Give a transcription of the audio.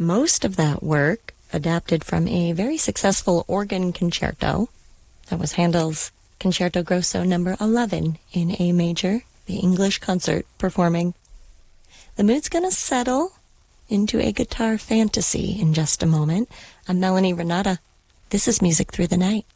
Most of that work adapted from a very successful organ concerto. That was Handel's Concerto Grosso number 11 in A major, the English concert performing. The mood's going to settle into a guitar fantasy in just a moment. I'm Melanie Renata. This is Music Through the Night.